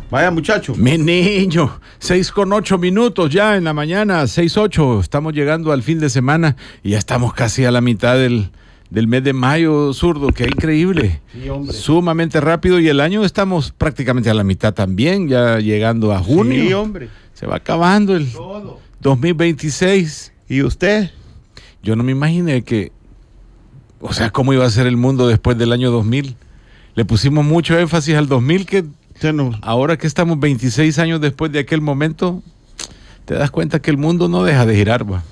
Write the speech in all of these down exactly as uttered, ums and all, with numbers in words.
Vaya, muchacho. Mi niño, seis con ocho minutos ya en la mañana, seis ocho. Estamos llegando al fin de semana y ya estamos casi a la mitad del, del mes de mayo, zurdo. Qué increíble. Sí, hombre. Sumamente rápido y el año estamos prácticamente a la mitad también, ya llegando a junio. Sí, hombre. Se va acabando el Todo. dos mil veintiséis. ¿Y usted? Yo no me imaginé que, o sea, cómo iba a ser el mundo después del año dos mil. Le pusimos mucho énfasis al dos mil, que No. ahora que estamos veintiséis años después de aquel momento, te das cuenta que el mundo no deja de girar, va.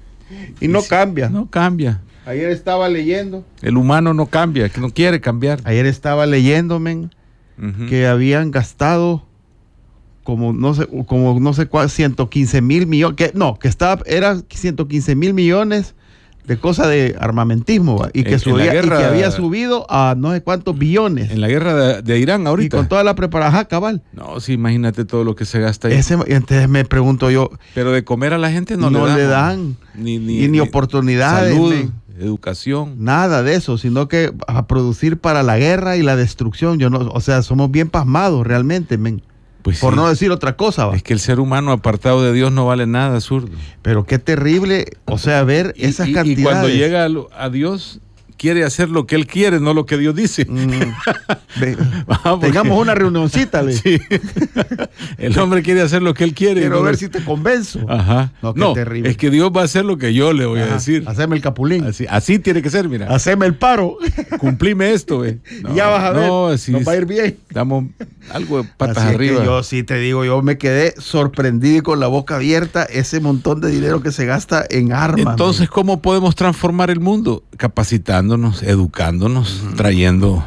Y no cambia. No cambia. Ayer estaba leyendo. El humano no cambia, que no quiere cambiar. Ayer estaba leyendo, men, Uh-huh. que habían gastado como no sé, como no sé cuál, ciento quince mil millones, que no, que estaba, era ciento quince mil millones de cosas de armamentismo, ¿va? Y que En- en subía, la guerra- y que había subido a no sé cuántos billones. En la guerra de, de Irán Y ahorita. con toda la preparación, cabal. No, sí, imagínate todo lo que se gasta ahí. Ese, entonces me pregunto yo, Pero de comer a la gente no, no, le, le dan. dan Ni, ni, y ni oportunidades, Salud, men. educación. Nada de eso, sino que a producir para la guerra y la destrucción. Yo no, o sea, somos bien pasmados realmente, men. Pues Por sí. no decir otra cosa, ¿va? Es que el ser humano apartado de Dios no vale nada, zurdo. Pero qué terrible, o sea, ver Y- esas y, cantidades. y cuando llega a, lo- a Dios, quiere hacer lo que Él quiere, no lo que Dios dice. Mm, ve- Ah, porque- tengamos una reunioncita, le. Sí. El hombre quiere hacer lo que Él quiere. Quiero no ver lo- si te convenzo. Ajá. No, No, qué terrible. es que Dios va a hacer lo que yo le voy a Ajá, decir. Haceme el capulín. Así, así tiene que ser, mira. Haceme el paro. Cumplime esto, güey. No, ya vas a ver. no, así nos es. va a ir bien. Damos algo de patas Así es que arriba. yo sí te digo, yo me quedé sorprendido y con la boca abierta ese montón de dinero que se gasta en armas. Entonces, ¿cómo podemos transformar el mundo? Capacitándonos, educándonos, trayendo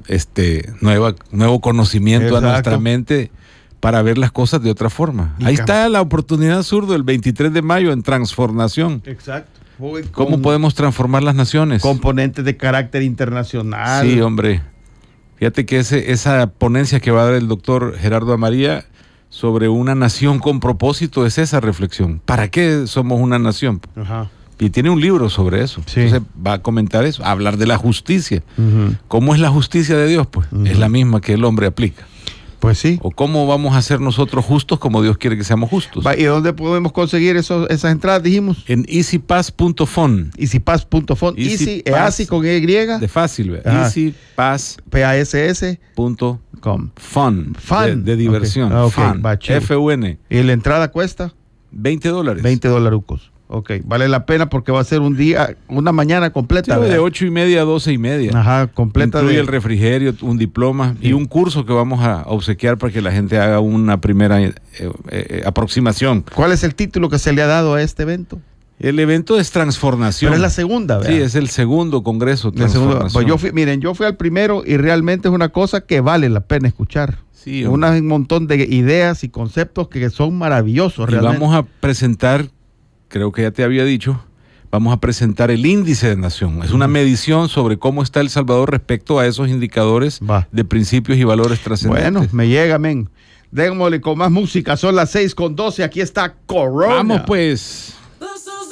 este nueva, nuevo conocimiento Exacto. a nuestra mente para ver las cosas de otra forma. Y Ahí cam- está la oportunidad, zurdo, el veintitrés de mayo en transformación. Exacto. Voy ¿Cómo con podemos transformar las naciones? componentes de carácter internacional. Sí, hombre. Fíjate que ese, esa ponencia que va a dar el doctor Gerardo Amaría sobre una nación con propósito es esa reflexión. ¿Para qué somos una nación? Ajá. Y tiene un libro sobre eso. Sí. Entonces va a comentar eso, a hablar de la justicia. Ujú. ¿Cómo es la justicia de Dios? Pues Ujú. es la misma que el hombre aplica. Pues sí. ¿O cómo vamos a ser nosotros justos como Dios quiere que seamos justos? Va, ¿y dónde podemos conseguir esos, esas entradas? Dijimos. En easypass punto fun. easypass punto com. Easy Easy, Pass. Easy con Y. De fácil, ¿ve? Ajá. easypass P A S S punto com. fun. Fun. De, de diversión. Ok. Ah, ok, Fun. va, chévere. F U N. ¿Y la entrada cuesta? veinte dólares. veinte dolarucos. Ok, vale la pena porque va a ser un día, una mañana completa. Sí, de ¿verdad? ocho y media a doce y media. Ajá, completa Incluye de... el refrigerio, un diploma y un curso que vamos a obsequiar para que la gente haga una primera eh, eh, aproximación. ¿Cuál es el título que se le ha dado a este evento? El evento es Transformación. Pero es la segunda, ¿verdad? Sí, es el segundo congreso. La segunda. Transformación. Pues yo fui, miren, yo fui al primero y realmente es una cosa que vale la pena escuchar. Sí, hombre. Una- un montón de ideas y conceptos que son maravillosos Y realmente. vamos a presentar, creo que ya te había dicho, vamos a presentar el índice de nación. Es una medición sobre cómo está El Salvador respecto a esos indicadores Va. de principios y valores trascendentes. Bueno, me llega, men. Démosle con más música. Son las seis con doce. Aquí está Corona. Vamos pues. The sun